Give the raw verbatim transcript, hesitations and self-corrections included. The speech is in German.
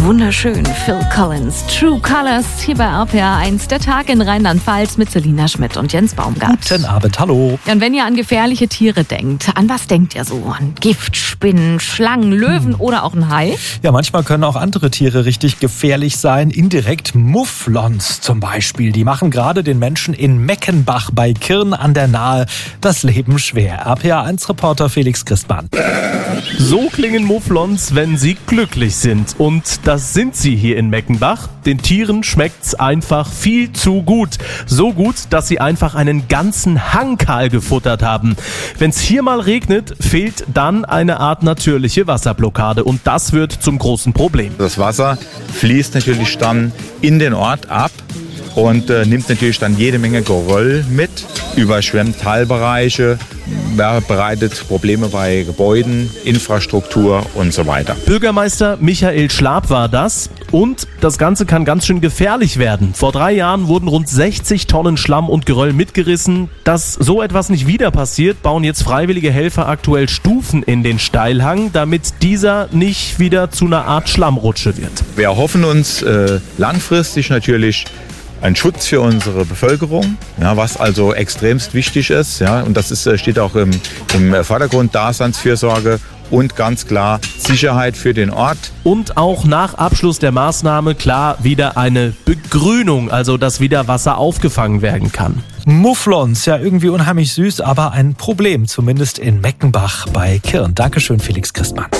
Wunderschön, Phil Collins, True Colors, hier bei R P R eins, der Tag in Rheinland-Pfalz mit Selina Schmidt und Jens Baumgart. Guten Abend, hallo. Ja, und wenn ihr an gefährliche Tiere denkt, an was denkt ihr so? An Gift, Spinnen, Schlangen, Löwen hm. oder auch ein Hai? Ja, manchmal können auch andere Tiere richtig gefährlich sein. Indirekt Mufflons zum Beispiel. Die machen gerade den Menschen in Meckenbach bei Kirn an der Nahe das Leben schwer. R P R eins Reporter Felix Christmann. So klingen Mufflons, wenn sie glücklich sind. Und das sind sie hier in Meckenbach. Den Tieren schmeckt's einfach viel zu gut. So gut, dass sie einfach einen ganzen Hang kahl gefuttert haben. Wenn's hier mal regnet, fehlt dann eine Art natürliche Wasserblockade. Und das wird zum großen Problem. Das Wasser fließt natürlich dann in den Ort ab und äh, nimmt natürlich dann jede Menge Geröll mit, überschwemmt Teilbereiche, bereitet Probleme bei Gebäuden, Infrastruktur und so weiter. Bürgermeister Michael Schlab war das. Und das Ganze kann ganz schön gefährlich werden. Vor drei Jahren wurden rund sechzig Tonnen Schlamm und Geröll mitgerissen. Dass so etwas nicht wieder passiert, bauen jetzt freiwillige Helfer aktuell Stufen in den Steilhang, damit dieser nicht wieder zu einer Art Schlammrutsche wird. Wir erhoffen uns äh, langfristig natürlich ein Schutz für unsere Bevölkerung, ja, was also extremst wichtig ist. Ja, und das ist, steht auch im, im Vordergrund, Daseinsfürsorge und ganz klar Sicherheit für den Ort. Und auch nach Abschluss der Maßnahme klar wieder eine Begrünung, also dass wieder Wasser aufgefangen werden kann. Mufflons, ja irgendwie unheimlich süß, aber ein Problem, zumindest in Meckenbach bei Kirn. Dankeschön, Felix Christmann.